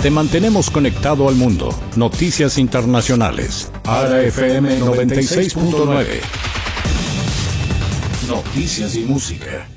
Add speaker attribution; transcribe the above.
Speaker 1: Te mantenemos conectado al mundo. Noticias internacionales. ARA FM 96.9. Noticias y música.